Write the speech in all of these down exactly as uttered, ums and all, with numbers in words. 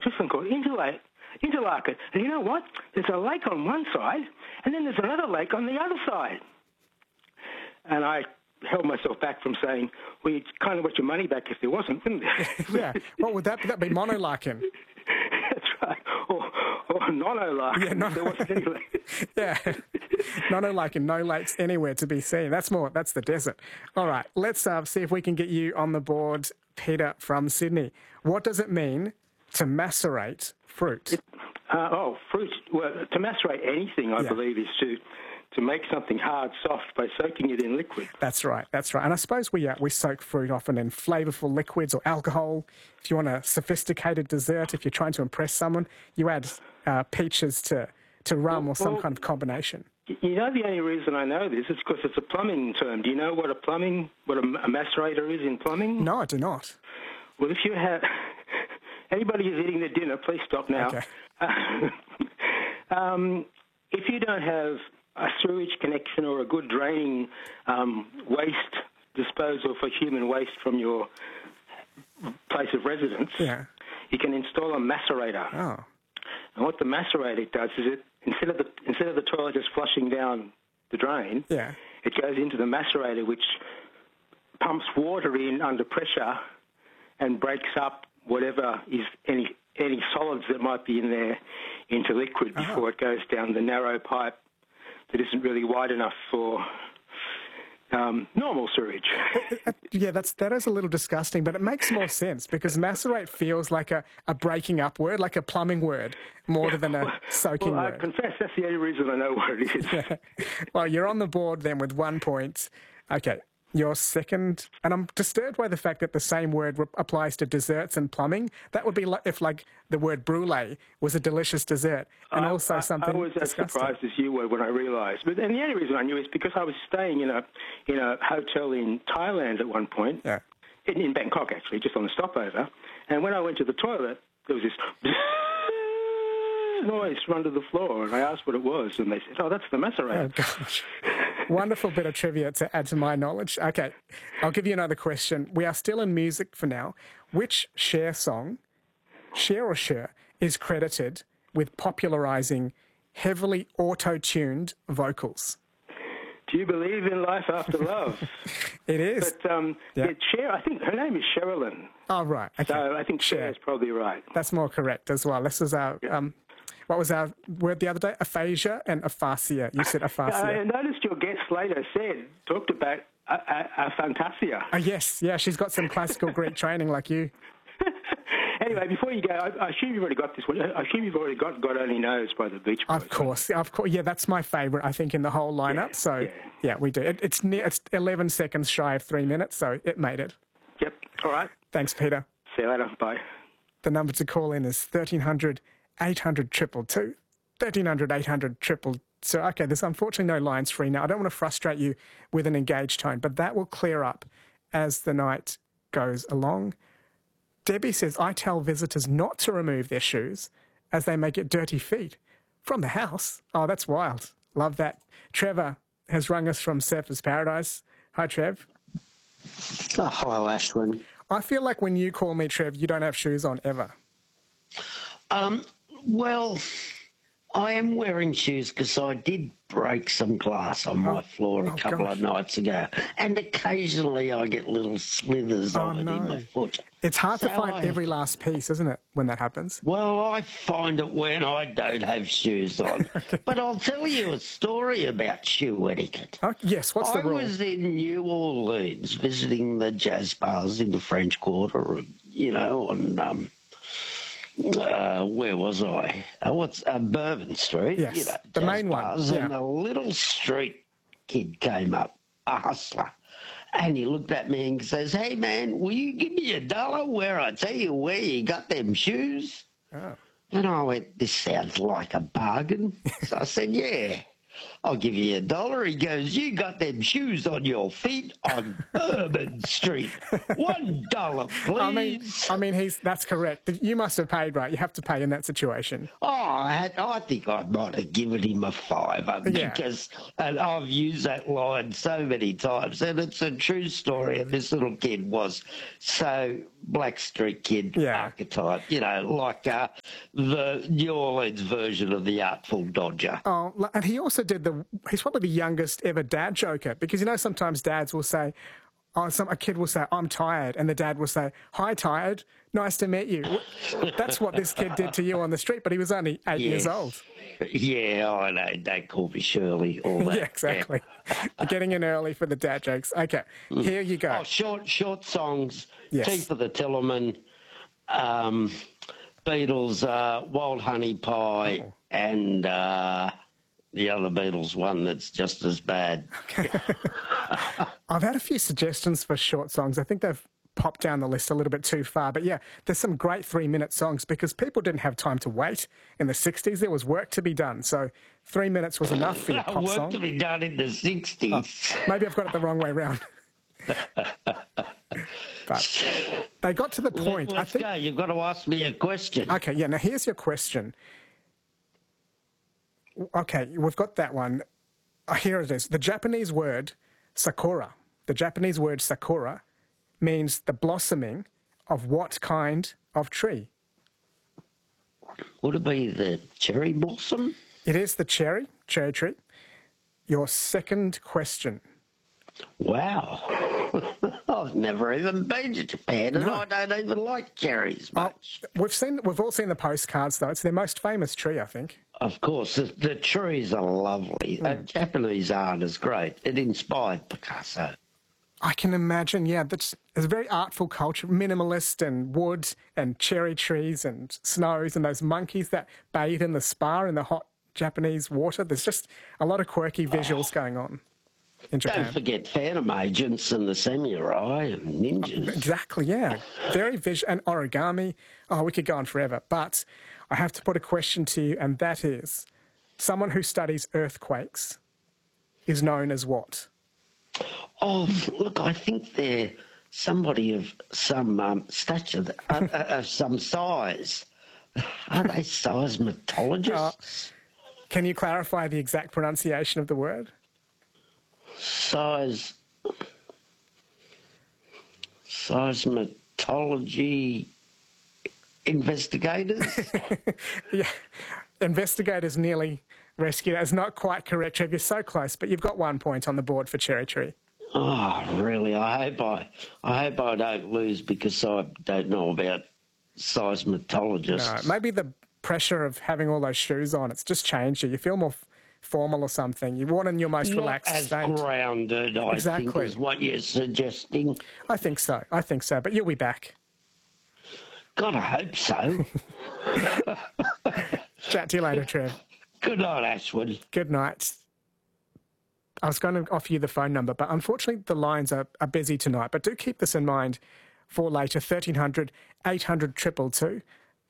this one called Interlake, Interlaken. And you know what? There's a lake on one side, and then there's another lake on the other side. And I held myself back from saying, well, you'd kind of want your money back if there wasn't, wouldn't there? Yeah. What would that be? That'd be Monolaken. That's right. Or, or Nonolaken. Yeah, non- there wasn't any lake. Yeah. Nonolaken, no lakes anywhere to be seen. That's more, that's the desert. All right, let's uh, see if we can get you on the board, Peter from Sydney. What does it mean to macerate fruit? It, uh, oh, fruit. Well, to macerate anything, I Yeah. believe, is to to make something hard soft by soaking it in liquid. That's right, that's right. And I suppose we uh, we soak fruit often in flavourful liquids or alcohol. If you want a sophisticated dessert, if you're trying to impress someone, you add uh, peaches to, to rum well, or some well, kind of combination. You know, the only reason I know this is because it's a plumbing term. Do you know what a plumbing, what a, a macerator is in plumbing? No, I do not. Well, if you have... Anybody who's eating their dinner, please stop now. Okay. Uh, um, if you don't have a sewage connection or a good draining um, waste disposal for human waste from your place of residence, Yeah. you can install a macerator. Oh. And what the macerator does is it instead of the instead of the toilet just flushing down the drain, Yeah. it goes into the macerator, which pumps water in under pressure and breaks up whatever is any any solids that might be in there into liquid Uh-huh. before it goes down the narrow pipe that isn't really wide enough for um, normal sewage. Yeah, that's that is a little disgusting, but it makes more sense because macerate feels like a, a breaking up word, like a plumbing word, more than a soaking Well, I word. confess that's the only reason I know what it is. Yeah. Well, you're on the board then with one point. Okay, your second, and I'm disturbed by the fact that the same word re- applies to desserts and plumbing. That would be like if, like, the word brulee was a delicious dessert, and I, also I, something I was as disgusting. surprised as you were when I realised. But and the only reason I knew is because I was staying in a in a hotel in Thailand at one point, Yeah. in, in Bangkok actually, just on a stopover. And when I went to the toilet, there was this noise run to the floor, and I asked what it was, and they said, "Oh, that's the macerator." Oh, gosh. Wonderful bit of trivia to add to my knowledge. Okay, I'll give you another question. We are still in music for now. Which Cher song, Cher or Cher, is credited with popularising heavily auto-tuned vocals? Do you believe in life after love? It is. But um, Yeah. yeah, Cher, I think her name is Sherilyn. Oh, right. Okay. So I think Cher Cher. is probably right. That's more correct as well. This is our... Um, what was our word the other day? Aphasia and aphasia. You said aphasia. I noticed your guest later said, talked about a, a, a fantasia. Oh, yes. Yeah, she's got some classical Greek training like you. Anyway, before you go, I, I assume you've already got this one. I assume you've already got God Only Knows by the Beach Boys. Of course. Of course. Yeah, that's my favourite, I think, in the whole lineup. Yeah, so, yeah, yeah. we do. It, it's, near, it's eleven seconds shy of three minutes, so it made it. Yep. All right. Thanks, Peter. See you later. Bye. The number to call in is thirteen hundred, eight hundred, two two two. thirteen hundred, eight hundred, triple. So, okay, there's unfortunately no lines free now. I don't want to frustrate you with an engaged tone, but that will clear up as the night goes along. Debbie says, I tell visitors not to remove their shoes as they may get dirty feet from the house. Oh, that's wild. Love that. Trevor has rung us from Surfers Paradise. Hi, Trev. Oh, hello, Ashwin. I feel like when you call me Trev, you don't have shoes on ever. Um, well, I am wearing shoes because I did break some glass on my Oh, floor a oh, couple gosh. of nights ago, and occasionally I get little slithers Oh, of it no. in my foot. It's hard to So find I- every last piece, isn't it, when that happens? Well, I find it when I don't have shoes on. But I'll tell you a story about shoe etiquette. Oh, yes, what's the I rule? was in New Orleans visiting the jazz bars in the French Quarter, you know, on, um, uh, where was I? Uh, what's uh, Bourbon Street? Yes, you know, the jazz main one, bars, yeah. And a little street kid came up, a hustler, and he looked at me and says, "Hey, man, will you give me a dollar where I tell you where you got them shoes?" Oh. And I went, "This sounds like a bargain." So I said, "Yeah." I'll give you a dollar. He goes, you got them shoes on your feet on Bourbon Street. One dollar, please. I mean, I mean, he's that's correct. You must have paid, right? You have to pay in that situation. Oh, I, had, I think I might have given him a fiver Yeah. because and I've used that line so many times, and it's a true story. And this little kid was so Blackstreet Kid Yeah. archetype, you know, like uh, the New Orleans version of the Artful Dodger. Oh, and he also did the. He's probably the youngest ever dad joker because you know sometimes dads will say, "Oh, some a kid will say I'm tired," and the dad will say, "Hi, tired. Nice to meet you." That's what this kid did to you on the street, but he was only eight Yes. years old. Yeah, I know. Don't call me Shirley. All that. Yeah, exactly. You're getting in early for the dad jokes. Okay, here you go. Oh, short, short songs. Yes. Teeth of the Tillerman, um, Beatles, uh, Wild Honey Pie, Oh. and uh, the other Beatles one that's just as bad. I've had a few suggestions for short songs. I think they've popped down the list a little bit too far. But yeah, there's some great three-minute songs because people didn't have time to wait in the sixties. There was work to be done. So three minutes was enough for your pop Work song. to be done in the sixties. Maybe I've got it the wrong way round. But they got to the point. Let's I think. go. You've got to ask me a question. Okay, yeah, now here's your question. Okay, we've got that one. Oh, here it is. The Japanese word sakura. The Japanese word sakura means the blossoming of what kind of tree? Would it be the cherry blossom? It is the cherry, cherry tree. Your second question. Wow. I've never even been to Japan, and No. I don't even like cherries Oh, much. we've seen, we've all seen the postcards though. It's their most famous tree, I think. Of course, the, the trees are lovely. Uh, Japanese art is great. It inspired Picasso. I can imagine, yeah, that's it's a very artful culture, minimalist and wood and cherry trees and snows and those monkeys that bathe in the spa in the hot Japanese water. There's just a lot of quirky visuals going on in Japan. Don't forget Phantom Agents and the Samurai and ninjas. Exactly, yeah. Very visual and origami. Oh, we could go on forever. But I have to put a question to you, and that is, someone who studies earthquakes is known as what? Oh, look, I think they're somebody of some um, stature, uh, uh, of some size. Are they seismologists? Can you clarify the exact pronunciation of the word? Size... Seismology investigators? Yeah, investigators nearly rescued. It's not quite correct, Trev. You're so close, but you've got one point on the board for Cherry Tree. Oh, really? I hope I, I hope I don't lose because I don't know about seismologists. No, maybe the pressure of having all those shoes on, it's just changed you. You feel more f- formal or something. You want in your most Not relaxed as state. grounded, I Exactly. think, is what you're suggesting. I think so. I think so. But you'll be back. God, I hope so. Chat to you later, Trev. Good night, Ashwood. Good night. I was going to offer you the phone number, but unfortunately the lines are, are busy tonight. But do keep this in mind for later, thirteen hundred, eight hundred, two two two.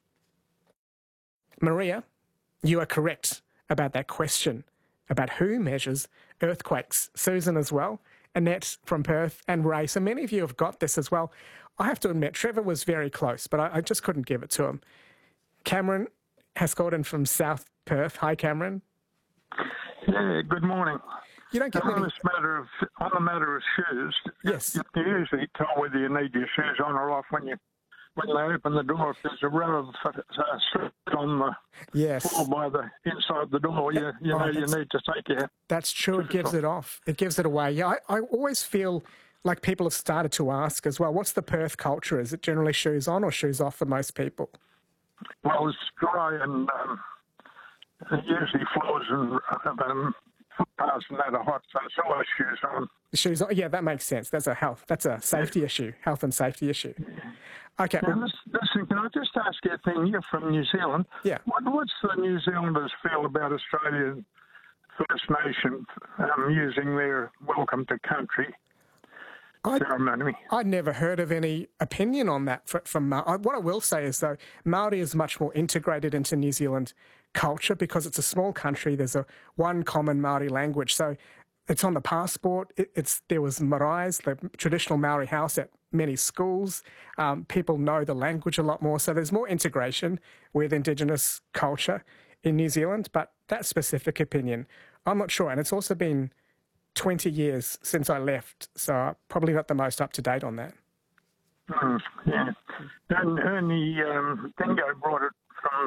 Maria, you are correct about that question about who measures earthquakes. Susan as well, Annette from Perth, and Ray. So many of you have got this as well. I have to admit, Trevor was very close, but I, I just couldn't give it to him. Cameron has called in from South Perth. Hi, Cameron. Yeah, good morning. You don't get On many... this matter of on the matter of shoes, Yes. you you usually tell whether you need your shoes on or off when you when they open the door. If there's a row of uh, strips on the Yes. floor by the inside the door, you you Oh, know you that's- need to take your That's true. It gives it off. It gives it away. Yeah, I, I always feel like people have started to ask as well, what's the Perth culture? Is it generally shoes on or shoes off for most people? well, it's dry and um, it usually floors and um, footpaths and that are hot, so it's always shoes on. Shoes on. Yeah, that makes sense. That's a health. That's a safety issue, health and safety issue. Okay. Now, well, listen, listen, can I just ask you a thing? You're from New Zealand. Yeah. What, what's the New Zealanders feel about Australian First Nation um, using their welcome to country I, ceremony. I'd never heard of any opinion on that for, from Maori. What I will say is, though, Maori is much more integrated into New Zealand culture because it's a small country. There's a one common Maori language, so it's on the passport. It, it's there was marae's, the traditional Maori house at many schools. Um, people know the language a lot more, so there's more integration with Indigenous culture in New Zealand. But that specific opinion, I'm not sure, and it's also been twenty years since I left, so I'm probably not the most up to date on that. Mm, yeah. And Ernie um, Dingo brought it